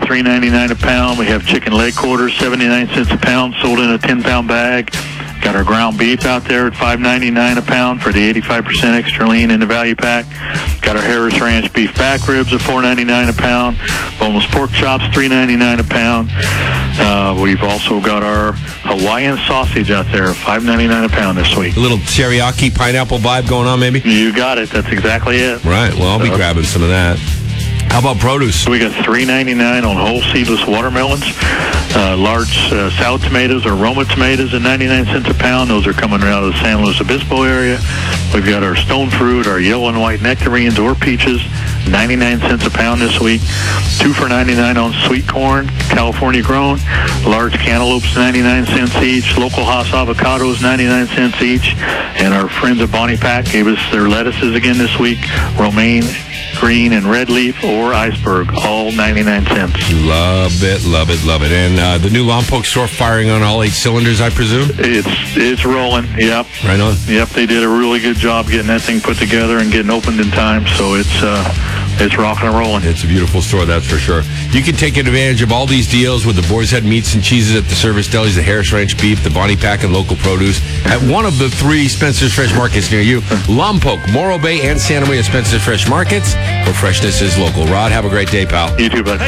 $3.99 a pound. We have chicken leg quarters, 79 cents a pound, sold in a 10-pound bag. Got our ground beef out there at $5.99 a pound for the 85% extra lean in the value pack. Got our Harris Ranch beef back ribs at $4.99 a pound. Boneless pork chops, $3.99 a pound. We've also got our Hawaiian sausage out there, $5.99 a pound this week. A little teriyaki pineapple vibe going on, maybe? You got it. That's exactly it. Right. Well, I'll be grabbing some of that. How about produce? We got $3.99 on whole seedless watermelons. Large salad tomatoes or Roma tomatoes at 99 cents a pound. Those are coming out of the San Luis Obispo area. We've got our stone fruit, our yellow and white nectarines or peaches, 99 cents a pound this week. 2 for $99 on sweet corn, California grown. Large cantaloupes, 99 cents each. Local Hass avocados, 99 cents each. And our friends at Bonnie Pack gave us their lettuces again this week. Romaine, green, and red leaf or iceberg, all 99 cents. Love it, love it, love it. And the new Lompoc store firing on all 8 cylinders, I presume? It's rolling, yep. Right on. Yep, they did a really good job getting that thing put together and getting opened in time, so it's rocking and rolling. It's a beautiful store, that's for sure. You can take advantage of all these deals with the Boar's Head meats and cheeses at the service delis, the Harris Ranch beef, the Bonnie Pack, and local produce at one of the 3 Spencer's Fresh Markets near you. Lompoc, Morro Bay, and Santa Maria Spencer's Fresh Markets, where freshness is local. Rod, have a great day, pal. You too, bud.